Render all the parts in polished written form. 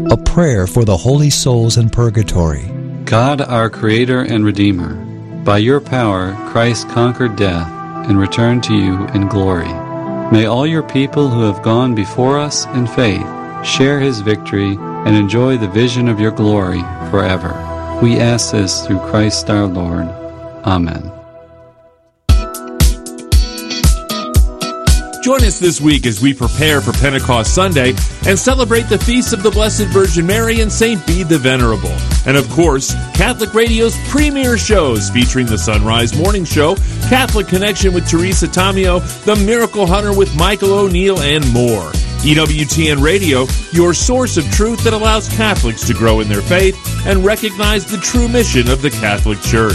A prayer for the holy souls in purgatory. God, our Creator and Redeemer, by your power Christ conquered death and returned to you in glory. May all your people who have gone before us in faith share his victory and enjoy the vision of your glory forever. We ask this through Christ our Lord. Amen. Join us this week as we prepare for Pentecost Sunday and celebrate the feasts of the Blessed Virgin Mary and St. Bede the Venerable. And of course, Catholic Radio's premier shows featuring the Sunrise Morning Show, Catholic Connection with Teresa Tomeo, The Miracle Hunter with Michael O'Neill, and more. EWTN Radio, your source of truth that allows Catholics to grow in their faith and recognize the true mission of the Catholic Church.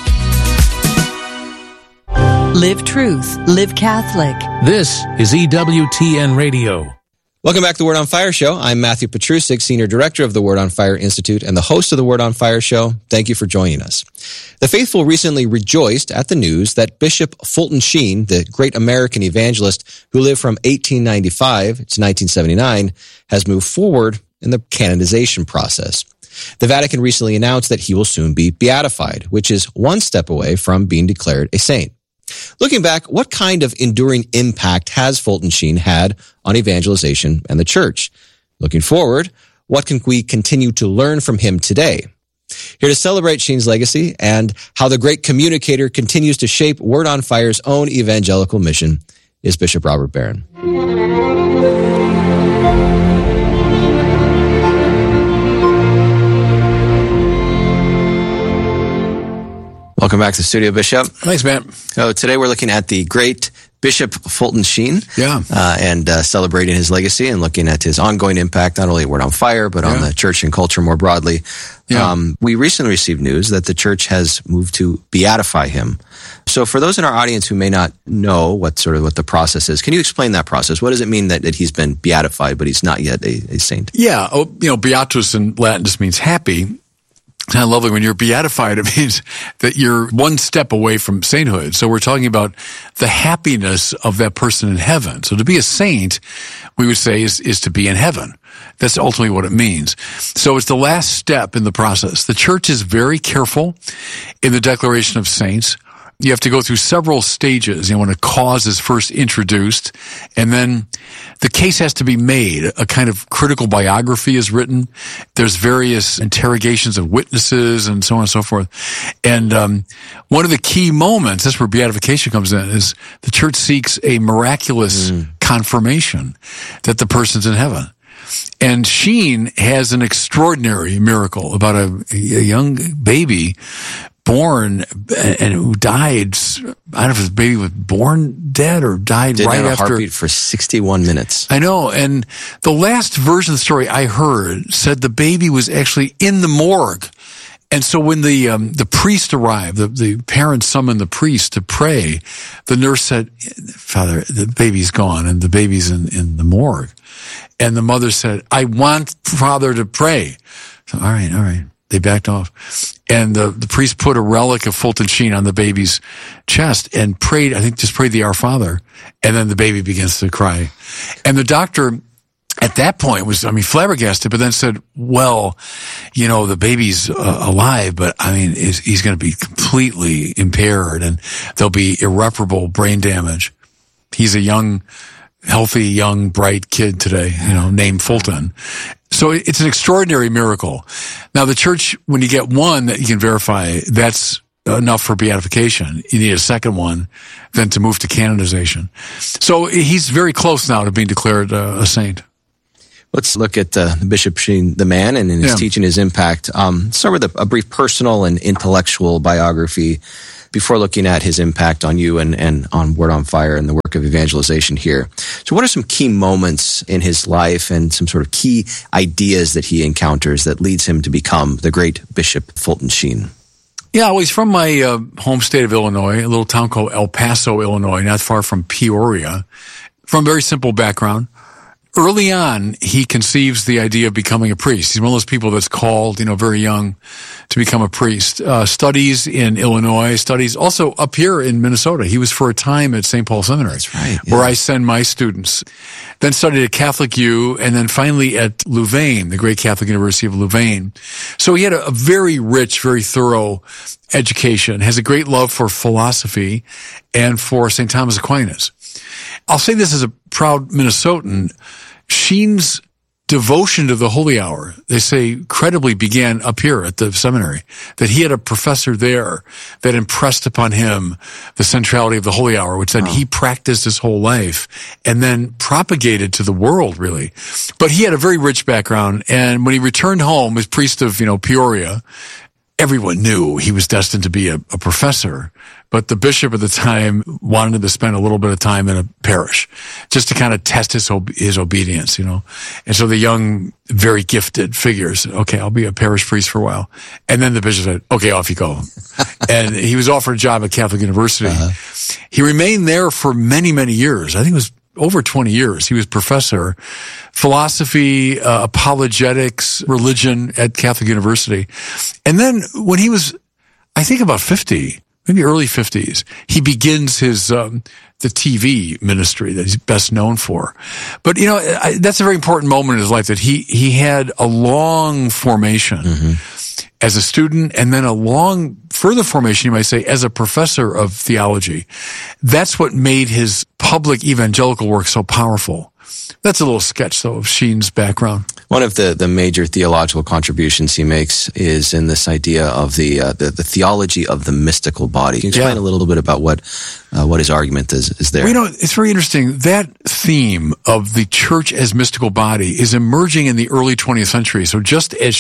Live truth. Live Catholic. This is EWTN Radio. Welcome back to the Word on Fire Show. I'm Matthew Petrusik, Senior Director of the Word on Fire Institute and the host of the Word on Fire Show. Thank you for joining us. The faithful recently rejoiced at the news that Bishop Fulton Sheen, the great American evangelist who lived from 1895 to 1979, has moved forward in the canonization process. The Vatican recently announced that he will soon be beatified, which is one step away from being declared a saint. Looking back, what kind of enduring impact has Fulton Sheen had on evangelization and the church? Looking forward, what can we continue to learn from him today? Here to celebrate Sheen's legacy and how the great communicator continues to shape Word on Fire's own evangelical mission is Bishop Robert Barron. Welcome back to the studio, Bishop. Thanks, Matt. So today we're looking at the great Bishop Fulton Sheen, and celebrating his legacy and looking at his ongoing impact, not only at Word on Fire, but on the church and culture more broadly. We recently received news that the church has moved to beatify him. So for those in our audience who may not know what the process is, can you explain that process? What does it mean that he's been beatified, but he's not yet a saint? Yeah. Beatus in Latin just means happy. Kind of lovely. When you're beatified, it means that you're one step away from sainthood. So we're talking about the happiness of that person in heaven. So to be a saint, we would say, is to be in heaven. That's ultimately what it means. So it's the last step in the process. The church is very careful in the declaration of saints. You have to go through several stages. When a cause is first introduced, and then the case has to be made. A kind of critical biography is written. There's various interrogations of witnesses and so on and so forth. And one of the key moments, that's where beatification comes in, is the church seeks a miraculous confirmation that the person's in heaven. And Sheen has an extraordinary miracle about a young baby born and who died. I don't know if his baby was born dead or died Didn't right have a after. heartbeat for 61 minutes. I know. And the last version of the story I heard said the baby was actually in the morgue. And so when the priest arrived, the parents summoned the priest to pray, the nurse said, "Father, the baby's gone and the baby's in the morgue." And the mother said, "I want Father to pray." So, all right. They backed off. And the priest put a relic of Fulton Sheen on the baby's chest and prayed, I think just prayed the Our Father. And then the baby begins to cry. And the doctor at that point was, flabbergasted, but then said, well, the baby's alive, but he's going to be completely impaired and there'll be irreparable brain damage. He's a healthy, young, bright kid today, named Fulton. So it's an extraordinary miracle. Now, the church, when you get one that you can verify, that's enough for beatification. You need a second one, then to move to canonization. So he's very close now to being declared a saint. Let's look at Bishop Sheen, the man, and in his teaching, his impact. Start with a brief personal and intellectual biography before looking at his impact on you and on Word on Fire and the work of evangelization here. So what are some key moments in his life and some sort of key ideas that he encounters that leads him to become the great Bishop Fulton Sheen? Yeah, well, he's from my home state of Illinois, a little town called El Paso, Illinois, not far from Peoria. From a very simple background. early on, he conceives the idea of becoming a priest. He's one of those people that's called, very young to become a priest. Studies in Illinois, studies also up here in Minnesota. He was for a time at St. Paul Seminary. That's right. Yeah. Where I send my students. Then studied at Catholic U, and then finally at Louvain, the great Catholic University of Louvain. So he had a very rich, very thorough education, has a great love for philosophy and for St. Thomas Aquinas. I'll say this as a proud Minnesotan. Sheen's devotion to the Holy Hour, they say, credibly began up here at the seminary, that he had a professor there that impressed upon him the centrality of the Holy Hour, which then he practiced his whole life and then propagated to the world, really. But he had a very rich background, and when he returned home as priest of, Peoria, everyone knew he was destined to be a professor. But the bishop at the time wanted him to spend a little bit of time in a parish just to kind of test his obedience, And so the young, very gifted figures, okay, I'll be a parish priest for a while. And then the bishop said, okay, off you go. And he was offered a job at Catholic University. He remained there for many, many years. I think it was over 20 years. He was professor, philosophy, apologetics, religion at Catholic University. And then when he was, I think about 50, maybe early 50s, he begins his, the TV ministry that he's best known for. But, that's a very important moment in his life that he had a long formation as a student and then a long further formation, you might say, as a professor of theology. That's what made his public evangelical work so powerful. That's a little sketch, though, of Sheen's background. One of the major theological contributions he makes is in this idea of the theology of the mystical body. Can you explain a little bit about what his argument is there? Well, it's very interesting. That theme of the church as mystical body is emerging in the early 20th century. So just as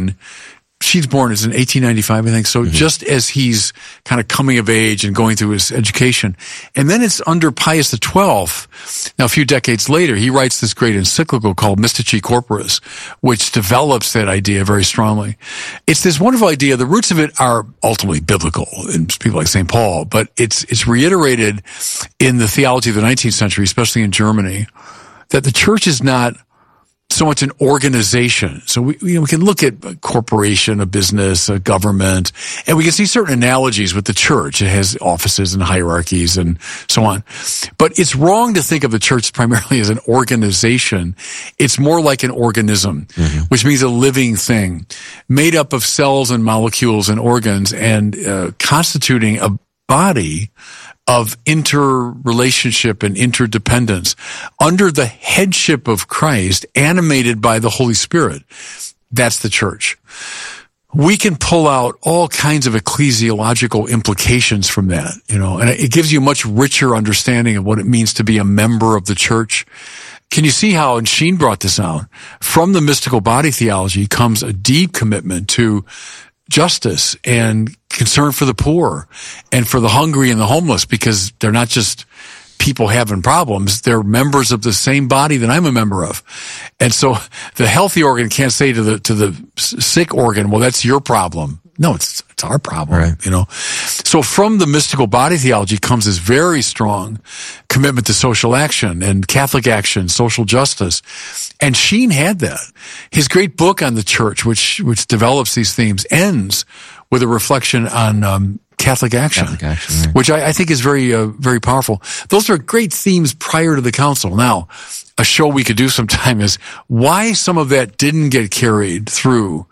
Sheen's born is in 1895, I think. So just as he's kind of coming of age and going through his education. And then it's under Pius XII. Now, a few decades later, he writes this great encyclical called Mystici Corporis, which develops that idea very strongly. It's this wonderful idea. The roots of it are ultimately biblical in people like St. Paul, but it's reiterated in the theology of the 19th century, especially in Germany, that the church is not so much an organization. So we can look at a corporation, a business, a government, and we can see certain analogies with the church. It has offices and hierarchies and so on. But it's wrong to think of the church primarily as an organization. It's more like an organism, which means a living thing made up of cells and molecules and organs and constituting a body of interrelationship and interdependence under the headship of Christ, animated by the Holy Spirit. That's the church. We can pull out all kinds of ecclesiological implications from that, and it gives you a much richer understanding of what it means to be a member of the church. Can you see how, and Sheen brought this out, from the mystical body theology comes a deep commitment to justice and concern for the poor and for the hungry and the homeless, because they're not just people having problems, they're members of the same body that I'm a member of. And so the healthy organ can't say to the sick organ, well, that's your problem. No, it's our problem, right. So from the mystical body theology comes this very strong commitment to social action and Catholic action, social justice. And Sheen had that. His great book on the church, which develops these themes, ends with a reflection on Catholic action, right. Which I think is very, very powerful. Those are great themes prior to the council. Now, a show we could do sometime is why some of that didn't get carried through.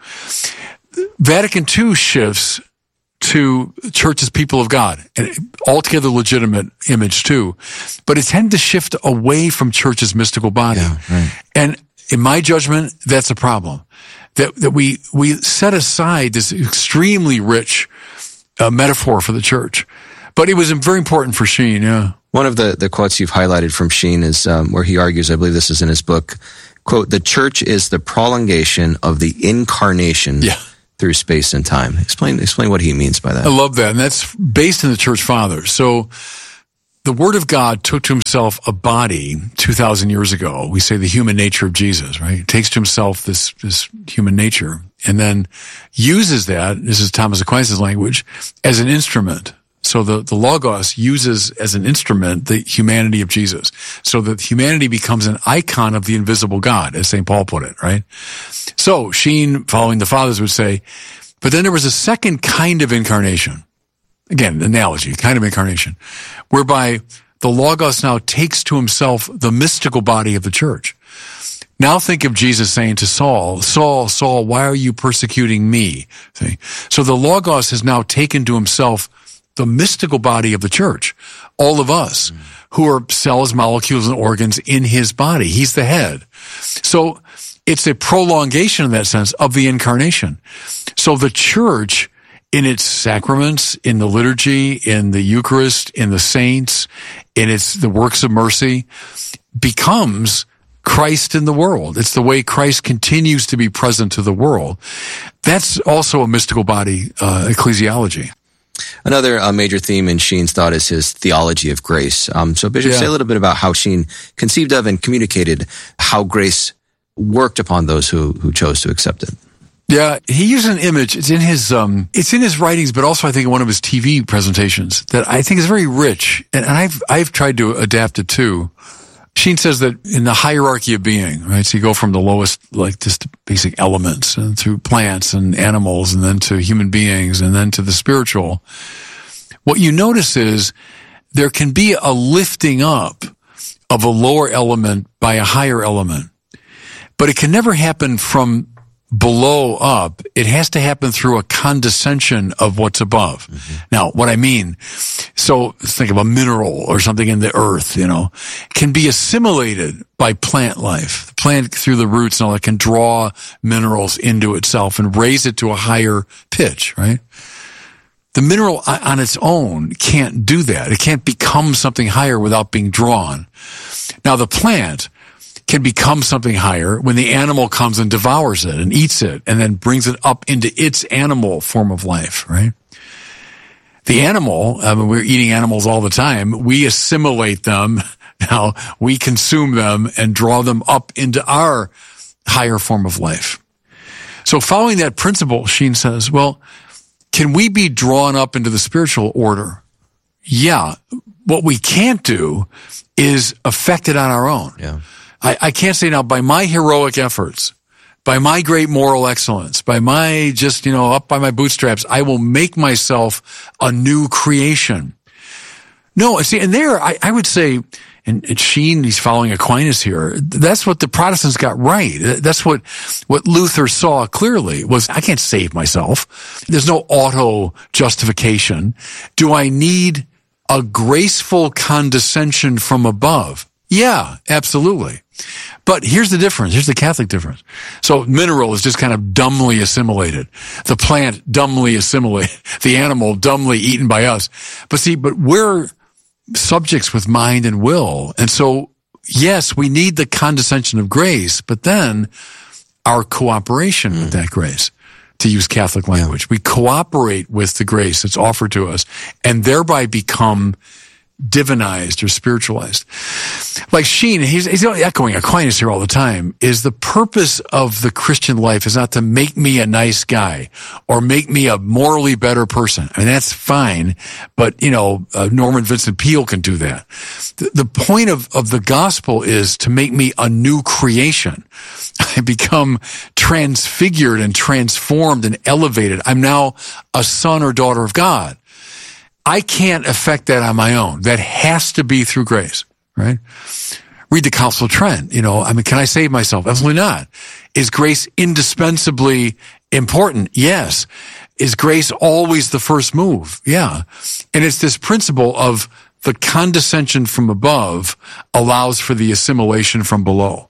Vatican II shifts to church as people of God, an altogether legitimate image too, but it tended to shift away from church as mystical body. Yeah, right. And in my judgment, that's a problem. That we set aside this extremely rich metaphor for the church. But it was very important for Sheen, yeah. One of the quotes you've highlighted from Sheen is where he argues, I believe this is in his book, quote, "The church is the prolongation of the incarnation through space and time." Explain what he means by that. I love that. And that's based in the church fathers. So the Word of God took to himself a body 2,000 years ago. We say the human nature of Jesus, right? He takes to himself this human nature and then uses that, this is Thomas Aquinas' language, as an instrument. So the Logos uses as an instrument the humanity of Jesus, so that humanity becomes an icon of the invisible God, as St. Paul put it, right? So Sheen, following the fathers, would say, but then there was a second kind of incarnation. Again, analogy, kind of incarnation, whereby the Logos now takes to himself the mystical body of the church. Now think of Jesus saying to Saul, Saul, Saul, why are you persecuting me? See? So the Logos has now taken to himself the mystical body of the church, all of us who are cells, molecules, and organs in his body. He's the head. So it's a prolongation in that sense of the incarnation. So the church, in its sacraments, in the liturgy, in the Eucharist, in the saints, in the works of mercy, becomes Christ in the world. It's the way Christ continues to be present to the world. That's also a mystical body ecclesiology. Another major theme in Sheen's thought is his theology of grace. So Bishop, say a little bit about how Sheen conceived of and communicated how grace worked upon those who chose to accept it. Yeah, he used an image. It's in his writings, but also I think in one of his TV presentations that I think is very rich, and I've tried to adapt it too. Sheen says that in the hierarchy of being, right? So you go from the lowest, like just basic elements, and through plants and animals, and then to human beings, and then to the spiritual. What you notice is there can be a lifting up of a lower element by a higher element, but it can never happen from below up. It has to happen through a condescension of what's above. Mm-hmm. Now, what I mean, so think of a mineral or something in the earth, can be assimilated by plant life. The plant, through the roots and all that, can draw minerals into itself and raise it to a higher pitch, right? The mineral on its own can't do that. It can't become something higher without being drawn. Now, the plant can become something higher when the animal comes and devours it and eats it and then brings it up into its animal form of life, right? The animal, we're eating animals all the time. We assimilate them. Now we consume them and draw them up into our higher form of life. So following that principle, Sheen says, well, can we be drawn up into the spiritual order? Yeah. What we can't do is affect it on our own. Yeah. I can't say now, by my heroic efforts, by my great moral excellence, by my just, up by my bootstraps, I will make myself a new creation. No, see, and there, I would say, and Sheen, he's following Aquinas here, that's what the Protestants got right. That's what Luther saw clearly was, I can't save myself. There's no auto justification. Do I need a graceful condescension from above? Yeah, absolutely. But here's the difference. Here's the Catholic difference. So mineral is just kind of dumbly assimilated. The plant dumbly assimilated. The animal dumbly eaten by us. But we're subjects with mind and will. And so, yes, we need the condescension of grace, but then our cooperation with that grace, to use Catholic language. Yeah. We cooperate with the grace that's offered to us and thereby become divinized or spiritualized. Like Sheen, he's echoing Aquinas here all the time, is the purpose of the Christian life is not to make me a nice guy or make me a morally better person. I mean, that's fine, but, Norman Vincent Peale can do that. The point of the gospel is to make me a new creation. I become transfigured and transformed and elevated. I'm now a son or daughter of God. I can't affect that on my own. That has to be through grace, right? Read the Council of Trent. Can I save myself? Absolutely not. Is grace indispensably important? Yes. Is grace always the first move? Yeah. And it's this principle of the condescension from above allows for the assimilation from below.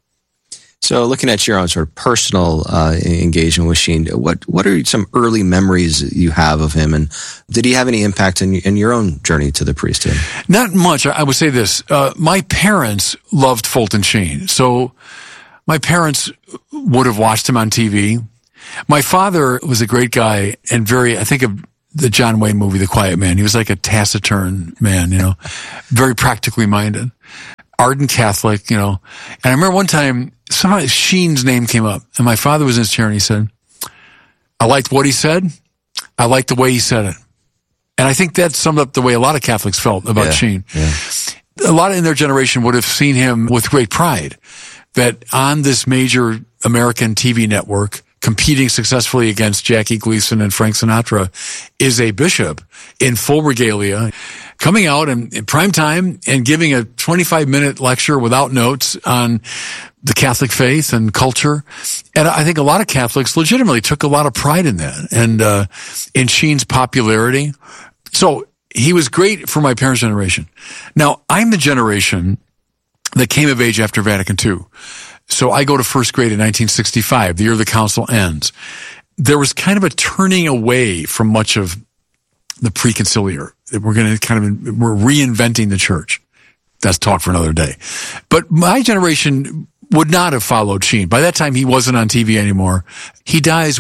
So looking at your own sort of personal engagement with Sheen, what are some early memories you have of him, and did he have any impact in your own journey to the priesthood? Not much. I would say this. My parents loved Fulton Sheen, so my parents would have watched him on TV. My father was a great guy and I think of the John Wayne movie, The Quiet Man. He was like a taciturn man, very practically minded. Ardent Catholic, And I remember one time, somehow Sheen's name came up, and my father was in his chair, and he said, I liked what he said. I liked the way he said it. And I think that summed up the way a lot of Catholics felt about Sheen. Yeah. A lot in their generation would have seen him with great pride, that on this major American TV network, competing successfully against Jackie Gleason and Frank Sinatra, is a bishop in full regalia, coming out in prime time and giving a 25-minute lecture without notes on the Catholic faith and culture. And I think a lot of Catholics legitimately took a lot of pride in that and in Sheen's popularity. So he was great for my parents' generation. Now, I'm the generation that came of age after Vatican II. So I go to first grade in 1965, the year the council ends. There was kind of a turning away from much of the preconciliar. We're reinventing the church. That's talk for another day. But my generation would not have followed Sheen. By that time, he wasn't on TV anymore. He dies,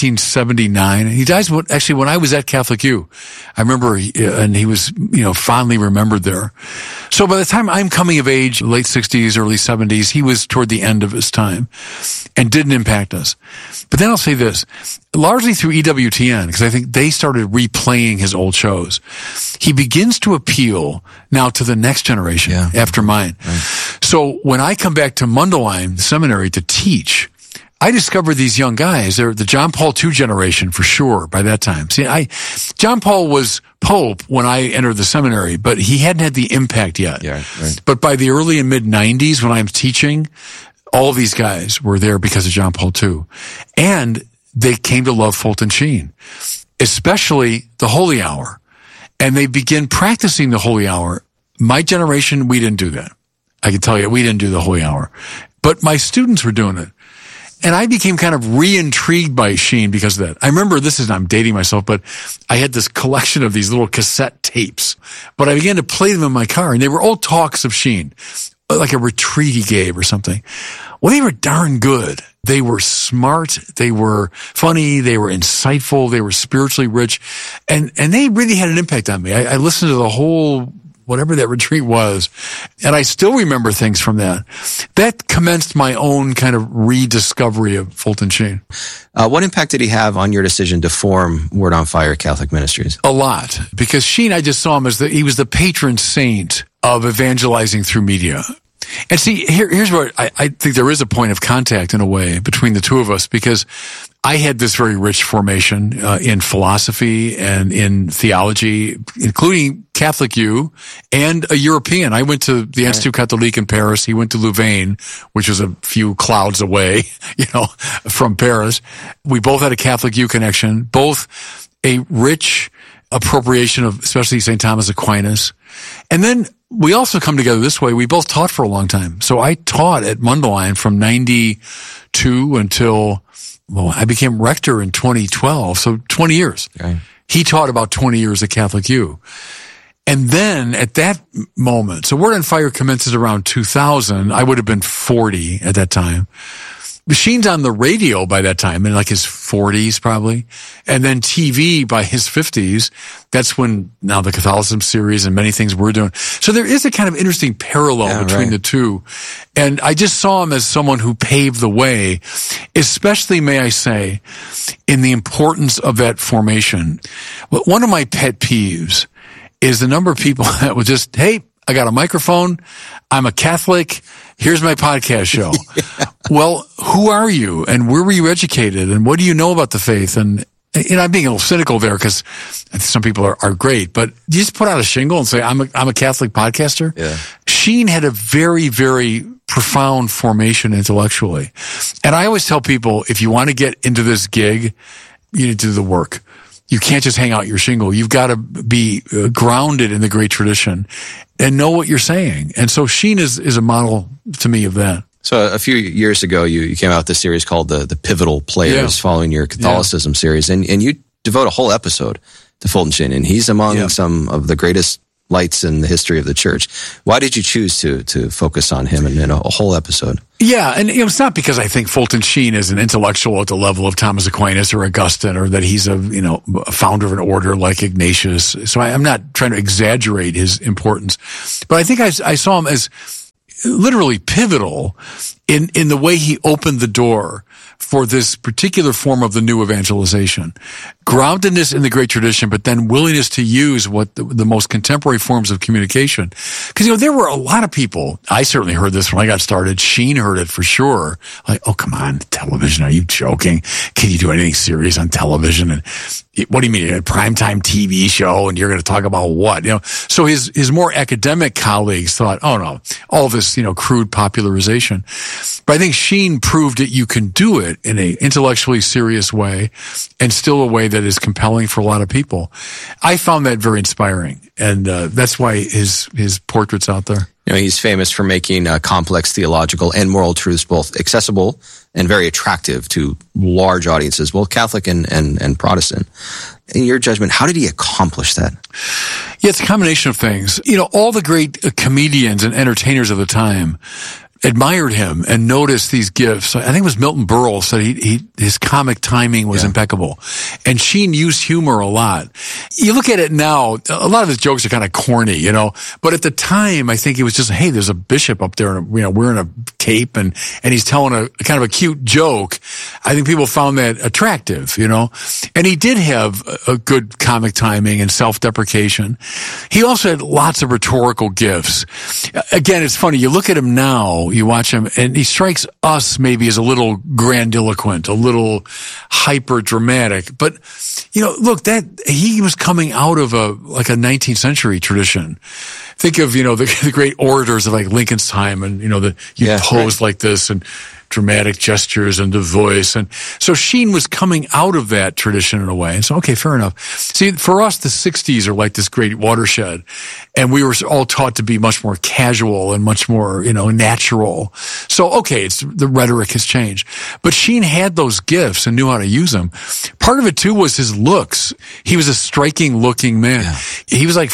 1979? He dies, actually, when I was at Catholic U. I remember, and he was, fondly remembered there. So by the time I'm coming of age, late 60s, early 70s, he was toward the end of his time and didn't impact us. But then I'll say this, largely through EWTN, because I think they started replaying his old shows. He begins to appeal now to the next generation after mine. Right. So when I come back to Mundelein Seminary to teach, I discovered these young guys. They're the John Paul II generation for sure by that time. See, John Paul was Pope when I entered the seminary, but he hadn't had the impact yet. Yeah, right. But by the early and mid 90s when I'm teaching, all of these guys were there because of John Paul II. And they came to love Fulton Sheen, especially the Holy Hour. And they begin practicing the Holy Hour. My generation, we didn't do that. I can tell you, we didn't do the Holy Hour. But my students were doing it. And I became kind of re-intrigued by Sheen because of that. I remember, I'm dating myself, but I had this collection of these little cassette tapes. But I began to play them in my car, and they were old talks of Sheen, like a retreat he gave or something. Well, they were darn good. They were smart. They were funny. They were insightful. They were spiritually rich. And they really had an impact on me. I listened to the whole whatever that retreat was. And I still remember things from that. That commenced my own kind of rediscovery of Fulton Sheen. What impact did he have on your decision to form Word on Fire Catholic Ministries? A lot. Because Sheen, I just saw him as he was the patron saint of evangelizing through media. And see, here's where I think there is a point of contact in a way between the two of us, because I had this very rich formation in philosophy and in theology, including Catholic U and a European. I went to the Institut Catholique in Paris. He went to Louvain, which was a few clouds away, from Paris. We both had a Catholic U connection, both a rich appropriation of especially St. Thomas Aquinas. And then we also come together this way. We both taught for a long time. So I taught at Mundelein from 92 until, I became rector in 2012. So 20 years. Okay. He taught about 20 years at Catholic U. And then at that moment, so Word on Fire commences around 2000. I would have been 40 at that time. Sheen's on the radio by that time, in like his 40s probably. And then TV by his 50s. That's when now the Catholicism series and many things we're doing. So there is a kind of interesting parallel between the two. And I just saw him as someone who paved the way, especially, may I say, in the importance of that formation. Well, one of my pet peeves is the number of people that would just, hey, I got a microphone. I'm a Catholic. Here's my podcast show. Well, who are you? And where were you educated? And what do you know about the faith? And, I'm being a little cynical there because some people are great, but you just put out a shingle and say, I'm a Catholic podcaster. Yeah. Sheen had a very, very profound formation intellectually. And I always tell people, if you want to get into this gig, you need to do the work. You can't just hang out your shingle. You've got to be grounded in the great tradition and know what you're saying. And so Sheen is a model to me of that. So a few years ago, you came out with this series called the Pivotal Players, following your Catholicism series, and you devote a whole episode to Fulton Sheen, and he's among some of the greatest lights in the history of the church. Why did you choose to focus on him in a whole episode? Yeah, and it's not because I think Fulton Sheen is an intellectual at the level of Thomas Aquinas or Augustine, or that he's a founder of an order like Ignatius. So I'm not trying to exaggerate his importance, but I think I saw him as literally pivotal in the way he opened the door for this particular form of the new evangelization. Groundedness in the great tradition, but then willingness to use what the most contemporary forms of communication. Because, there were a lot of people, I certainly heard this when I got started. Sheen heard it for sure. Like, oh, come on, television, are you joking? Can you do anything serious on television? And what do you mean, a primetime TV show, and you're going to talk about what? So his more academic colleagues thought, oh no, all this, crude popularization. But I think Sheen proved that you can do it in an intellectually serious way and still a way that is compelling for a lot of people. I found that very inspiring, and that's why his portrait's out there. He's famous for making complex theological and moral truths both accessible and very attractive to large audiences, both Catholic and Protestant. In your judgment, how did he accomplish that? Yeah, it's a combination of things. All the great comedians and entertainers of the time admired him and noticed these gifts. I think it was Milton Berle said his comic timing was impeccable. And Sheen used humor a lot. You look at it now, a lot of his jokes are kind of corny, but at the time, I think it was just, hey, there's a bishop up there, wearing a cape and he's telling a kind of a cute joke. I think people found that attractive, and he did have a good comic timing and self-deprecation. He also had lots of rhetorical gifts. Again, it's funny. You look at him now, you watch him, and he strikes us maybe as a little grandiloquent, a little hyper dramatic. But, look, that he was coming out of a 19th century tradition. Think of, the great orators of like Lincoln's time, and, pose like this and dramatic gestures and the voice. And so Sheen was coming out of that tradition in a way. And so, okay, fair enough. See, for us, the 60s are like this great watershed. And we were all taught to be much more casual and much more, natural. So, okay, the rhetoric has changed. But Sheen had those gifts and knew how to use them. Part of it, too, was his looks. He was a striking looking man. Yeah. He was like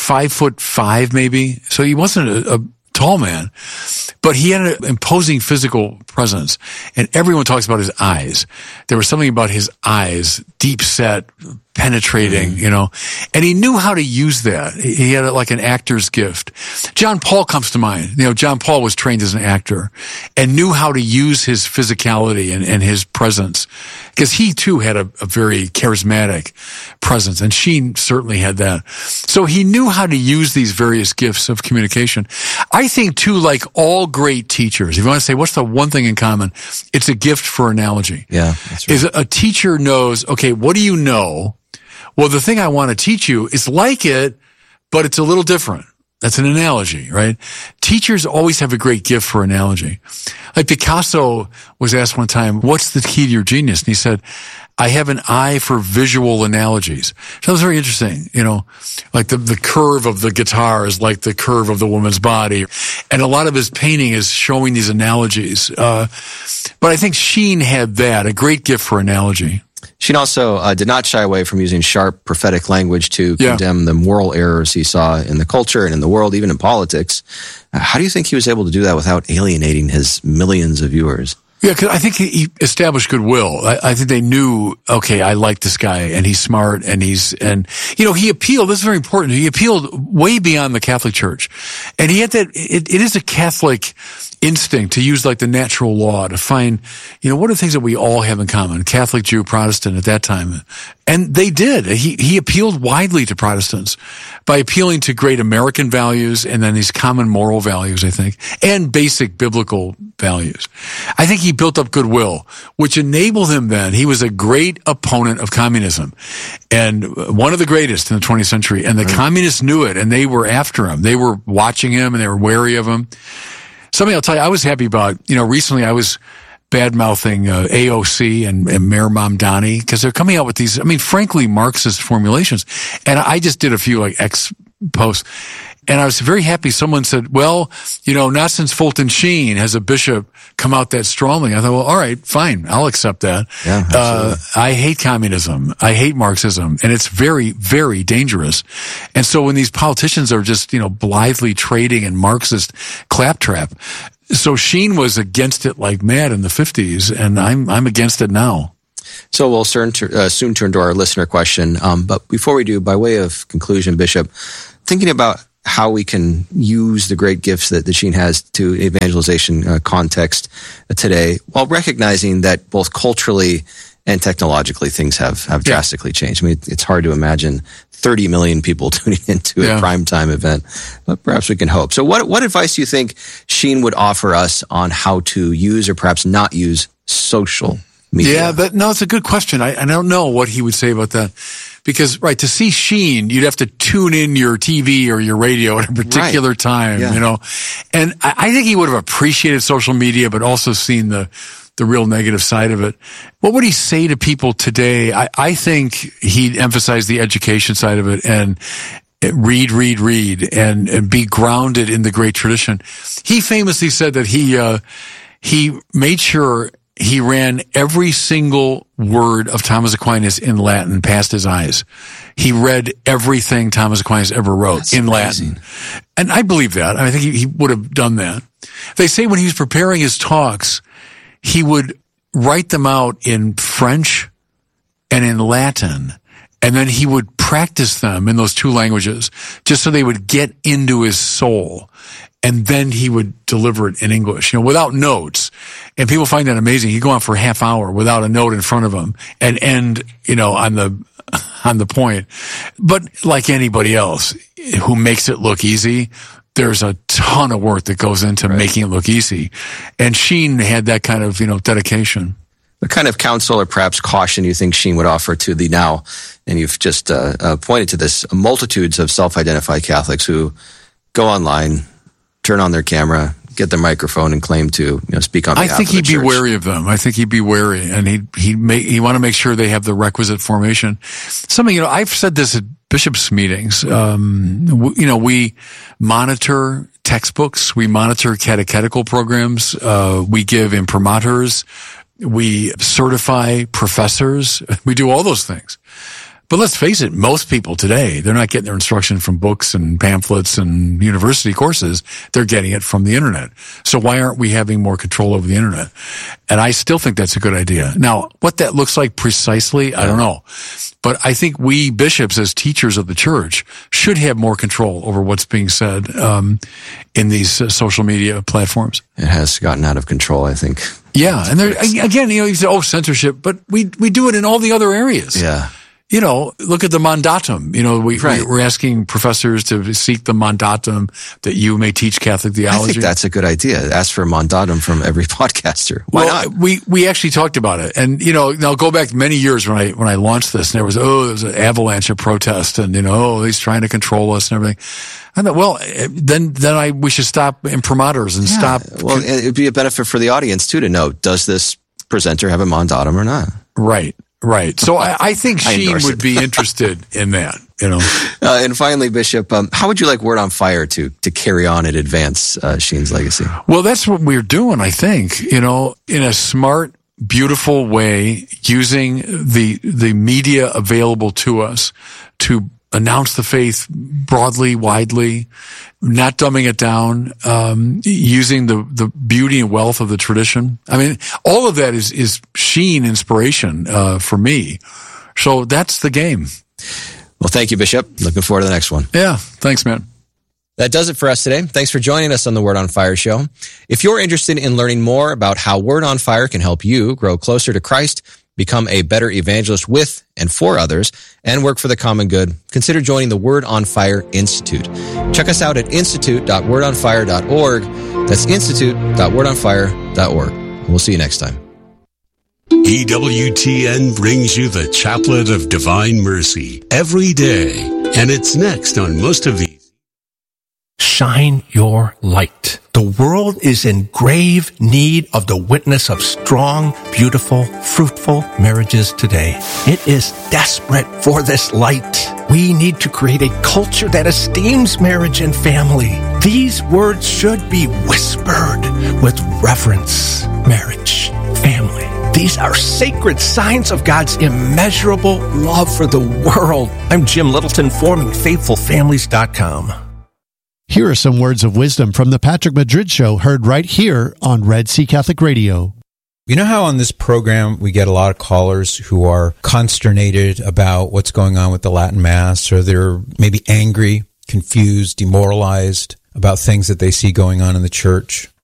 5'5", maybe. So he wasn't a tall man, but he had an imposing physical presence, and everyone talks about his eyes. There was something about his eyes, deep set, penetrating, and he knew how to use that. He had like an actor's gift. John Paul comes to mind. John Paul was trained as an actor and knew how to use his physicality and his presence, because he too had a very charismatic presence, and Sheen certainly had that. So he knew how to use these various gifts of communication. I think too, like all great teachers, if you want to say what's the one thing in common, it's a gift for analogy. Yeah, that's right. Is a teacher knows, okay, what do you know? Well, the thing I want to teach you is like it, but it's a little different. That's an analogy, right? Teachers always have a great gift for analogy. Like Picasso was asked one time, what's the key to your genius? And he said, I have an eye for visual analogies. So that was very interesting, like the curve of the guitar is like the curve of the woman's body. And a lot of his painting is showing these analogies. But I think Sheen had that, a great gift for analogy. Sheen also did not shy away from using sharp prophetic language to condemn the moral errors he saw in the culture and in the world, even in politics. How do you think he was able to do that without alienating his millions of viewers? Yeah, because I think he established goodwill. I think they knew, okay, I like this guy, and he's smart, and he appealed, this is very important, he appealed way beyond the Catholic Church. And he had that, it is a Catholic instinct to use like the natural law to find, what are the things that we all have in common? Catholic, Jew, Protestant at that time. And they did. He appealed widely to Protestants by appealing to great American values and then these common moral values, I think, and basic biblical values. I think he built up goodwill, which enabled him then. He was a great opponent of communism and one of the greatest in the 20th century. And the communists knew it, and they were after him. They were watching him and they were wary of him. Something I'll tell you I was happy about, recently I was bad-mouthing AOC and Mayor Mamdani because they're coming out with these, frankly, Marxist formulations. And I just did a few X posts. And I was very happy. Someone said, well, not since Fulton Sheen has a bishop come out that strongly. I thought, well, all right, fine. I'll accept that. Yeah, I hate communism. I hate Marxism. And it's very, very dangerous. And so when these politicians are just, blithely trading in Marxist claptrap, so Sheen was against it like mad in the 50s, and I'm against it now. So we'll soon turn to our listener question. But before we do, by way of conclusion, Bishop, thinking about how we can use the great gifts that Sheen has to evangelization context today, while recognizing that both culturally and technologically things have drastically changed. I mean, it's hard to imagine 30 million people tuning into a primetime event, but perhaps we can hope. So what advice do you think Sheen would offer us on how to use or perhaps not use social media? Yeah, it's a good question. I don't know what he would say about that. Because, to see Sheen, you'd have to tune in your TV or your radio at a particular time, And I think he would have appreciated social media, but also seen the real negative side of it. What would he say to people today? I think he'd emphasize the education side of it and read, and be grounded in the great tradition. He famously said that he made sure he ran every single word of Thomas Aquinas in Latin past his eyes. He read everything Thomas Aquinas ever wrote in Latin. And I believe that. I think he would have done that. They say when he was preparing his talks, he would write them out in French and in Latin, and then he would practice them in those two languages just so they would get into his soul. And then he would deliver it in English, without notes. And people find that amazing. He'd go on for a half hour without a note in front of him and end, on the point. But like anybody else who makes it look easy, there's a ton of work that goes into making it look easy. And Sheen had that kind of, dedication. What kind of counsel or perhaps caution do you think Sheen would offer to the now, and you've just pointed to this, multitudes of self-identified Catholics who go online, turn on their camera, get their microphone, and claim to speak on behalf of the church? I think he'd be wary of them. I think he'd be wary, and he want to make sure they have the requisite formation. Something, I've said this at bishops' meetings. We monitor textbooks, we monitor catechetical programs, we give imprimaturs, we certify professors, we do all those things. But let's face it, most people today, they're not getting their instruction from books and pamphlets and university courses. They're getting it from the internet. So why aren't we having more control over the internet? And I still think that's a good idea. Now, what that looks like precisely, I don't know. But I think we bishops, as teachers of the church, should have more control over what's being said in these social media platforms. It has gotten out of control, I think. Yeah, and there, again, you say, censorship, but we do it in all the other areas. Yeah. Look at the mandatum. We're asking professors to seek the mandatum that you may teach Catholic theology. I think that's a good idea. Ask for a mandatum from every podcaster. Why not? We actually talked about it. And, now go back many years when I launched this, and there was an avalanche of protest and, he's trying to control us and everything. I thought, then we should stop imprimaturs and stop. Well, it'd be a benefit for the audience too to know, does this presenter have a mandatum or not? Right. So I think Sheen would be interested in that, And finally, Bishop, how would you like Word on Fire to carry on and advance Sheen's legacy? Well, that's what we're doing, I think, in a smart, beautiful way, using the media available to us to announce the faith broadly, widely, not dumbing it down, using the beauty and wealth of the tradition. I mean, all of that is Sheen inspiration for me. So that's the game. Well, thank you, Bishop. Looking forward to the next one. Yeah, thanks, man. That does it for us today. Thanks for joining us on the Word on Fire show. If you're interested in learning more about how Word on Fire can help you grow closer to Christ, become a better evangelist with and for others, and work for the common good, consider joining the Word on Fire Institute. Check us out at institute.wordonfire.org. That's institute.wordonfire.org. And we'll see you next time. EWTN brings you the Chaplet of Divine Mercy every day, and it's next on most of these. Shine your light. The world is in grave need of the witness of strong, beautiful, fruitful marriages today. It is desperate for this light. We need to create a culture that esteems marriage and family. These words should be whispered with reverence. Marriage, family. These are sacred signs of God's immeasurable love for the world. I'm Jim Littleton, forming FaithfulFamilies.com. Here are some words of wisdom from the Patrick Madrid Show, heard right here on Red Sea Catholic Radio. You know how on this program we get a lot of callers who are consternated about what's going on with the Latin Mass, or they're maybe angry confused, demoralized about things that they see going on in the church.